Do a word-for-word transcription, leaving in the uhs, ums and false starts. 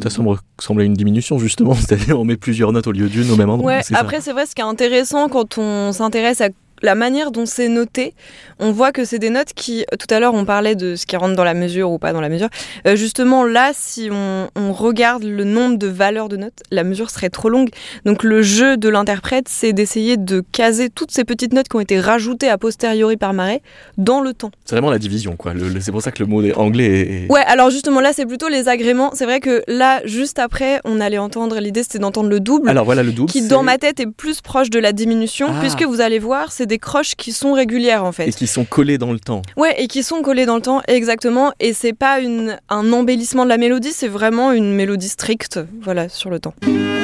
ça semble ressembler à une diminution justement, c'est-à-dire on met plusieurs notes au lieu d'une au même endroit. Ouais, c'est après ça. c'est vrai, ce qui est intéressant quand on s'intéresse à la manière dont c'est noté, on voit que c'est des notes qui, tout à l'heure on parlait de ce qui rentre dans la mesure ou pas dans la mesure, euh, justement là si on, on regarde le nombre de valeurs de notes, la mesure serait trop longue, donc le jeu de l'interprète c'est d'essayer de caser toutes ces petites notes qui ont été rajoutées a posteriori par Marais dans le temps. C'est vraiment la division quoi, le, le, c'est pour ça que le mot anglais est... Ouais, alors justement là c'est plutôt les agréments, c'est vrai que là juste après on allait entendre, l'idée c'était d'entendre le double, alors voilà le double qui c'est... dans ma tête est plus proche de la diminution, ah. puisque vous allez voir c'est des croches qui sont régulières en fait. Et qui sont collées dans le temps. Ouais, et qui sont collées dans le temps, exactement. Et c'est pas une, un embellissement de la mélodie, c'est vraiment une mélodie stricte, voilà, sur le temps.